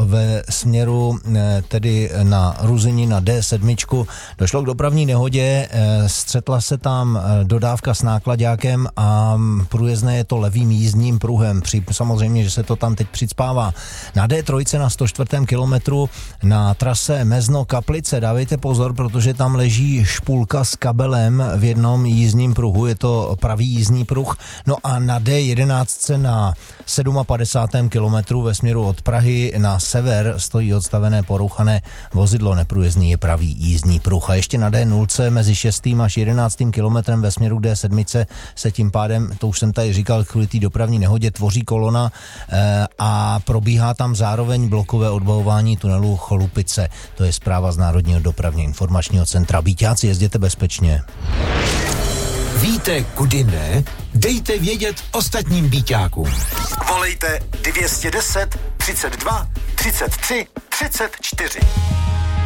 ve směru tedy na Ruzyni na D7. Došlo k dopravní nehodě, střetla se tam dodávka s náklaďákem a průjezdné je to levým jízdním pruhem. Samozřejmě, že se to tam teď přicpává. Na D3 na 104. kilometru na trase Mezno-Kaplice dávejte pozor, protože tam leží špulka s kabelem v jednom jízdním pruhu, je to pravý jízdní pruh. No a na D11 na 57. kilometru ve směru od Prahy na sever stojí odstavené porouchané vozidlo, neprůjezdný je pravý jízdní pruh. A ještě na D0 mezi 6. až 11. kilometrem ve směru D7 se tím pádem, to už jsem tady říkal, kvůli té dopravní nehodě tvoří kolona a probíhá tam zároveň blokové odbavování tunelu Cholupice. To je zpráva z Národního dopravně informačního centra. Bíťáci, jezděte bezpečně. Víte, kudy ne? Dejte vědět ostatním Bíťákům. Volejte 210 32 33 34.